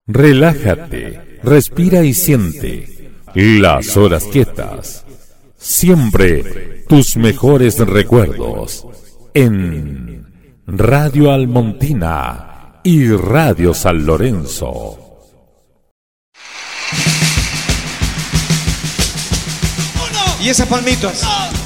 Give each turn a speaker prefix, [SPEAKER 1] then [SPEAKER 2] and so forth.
[SPEAKER 1] Relájate, respira y siente las horas quietas. Siempre tus mejores recuerdos en Radio Almontina y Radio San Lorenzo.
[SPEAKER 2] Y esas palmitas.